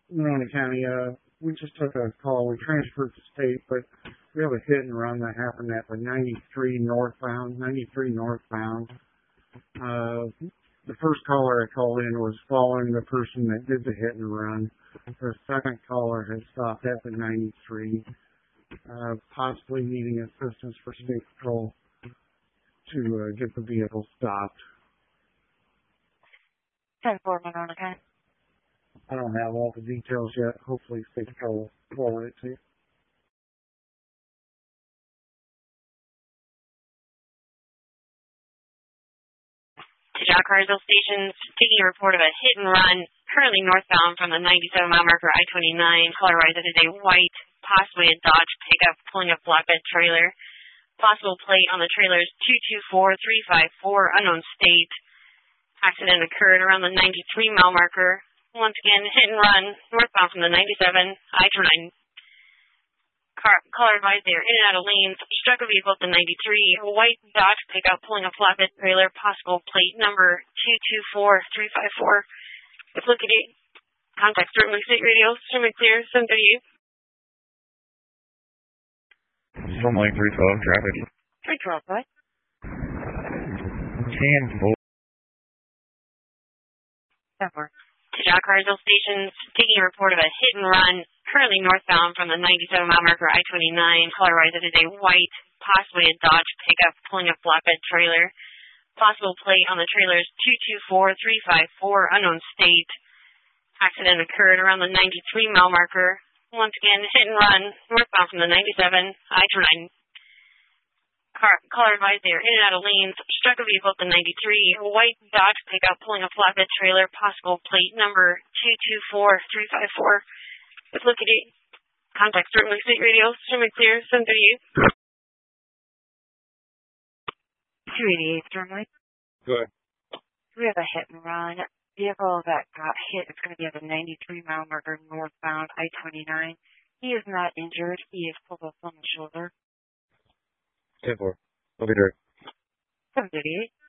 Winona County, we just took a call. We transferred to state, but we have a hit and run that happened at the 93 northbound. The first caller I called in was following the person that did the hit and run. The second caller had stopped at the 93, possibly needing assistance for state patrol to get the vehicle stopped. 10-4, Winona County. I don't have all the details yet. Hopefully state patrol will forward it to you. Jack Carsville Station, taking a report of a hit and run, currently northbound from the 97 mile marker I-29. Caller advised it is a white, possibly a Dodge pickup, pulling a flatbed trailer. Possible plate on the trailer is 224354, unknown state. Accident occurred around the 93 mile marker. Once again, hit and run, northbound from the 97 I-29. Caller advised they are in and out of lanes. Struck a vehicle at the 93. A white Dodge pickup pulling a flatbed trailer. Possible plate number 224354. If located, contact Sterling State Radio. Streaming clear. 738. Sunlight 312 traffic. 312, what? 10-4. Jack Carsville Station, taking a report of a hit and run, currently northbound from the 97 mile marker I-29. Caller advised it is a white, possibly a Dodge pickup, pulling a flatbed trailer. Possible plate on the trailer is 224354, unknown state. Accident occurred around the 93 mile marker. Once again, hit and run, northbound from the 97 I-29. Caller advised they are in and out of lanes. Struck a vehicle at the 93. A white Dodge pickup pulling a flatbed trailer. Possible plate number 224354. If located, contact Sterling State Radio. Streaming clear. 738. 288, Sterling. Good. We have a hit and run. Vehicle that got hit is going to be at the 93 mile marker northbound I-29. He is not injured. He is pulled up on the shoulder. 10-4. I'll be there. 738.